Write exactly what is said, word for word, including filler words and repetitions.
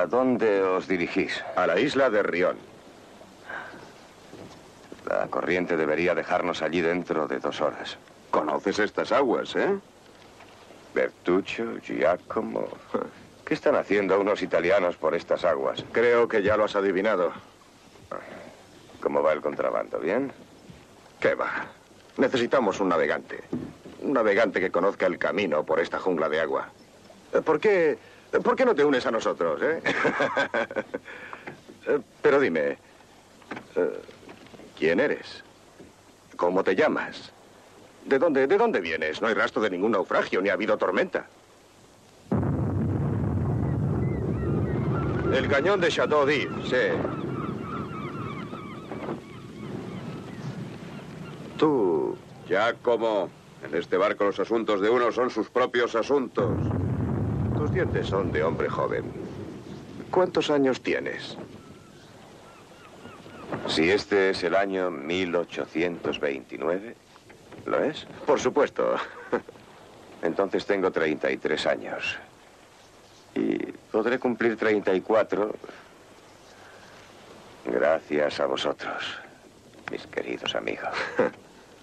dónde os dirigís? A la isla de Rión. La corriente debería dejarnos allí dentro de dos horas. ¿Conoces estas aguas, eh? Bertuccio, Giacomo... ¿Qué están haciendo unos italianos por estas aguas? Creo que ya lo has adivinado. ¿Cómo va el contrabando? ¿Bien? ¿Qué va? Necesitamos un navegante. Un navegante que conozca el camino por esta jungla de agua. ¿Por qué, por qué no te unes a nosotros, eh? Pero dime, ¿quién eres? ¿Cómo te llamas? ¿De dónde, de dónde vienes? No hay rastro de ningún naufragio, ni ha habido tormenta. El cañón de Chateau d'If, sí. Tú... Giacomo, en este barco los asuntos de uno son sus propios asuntos. Tus dientes son de hombre joven. ¿Cuántos años tienes? Si este es el año mil ochocientos veintinueve, ¿lo es? Por supuesto. Entonces tengo treinta y tres años. Y podré cumplir treinta y cuatro gracias a vosotros, mis queridos amigos.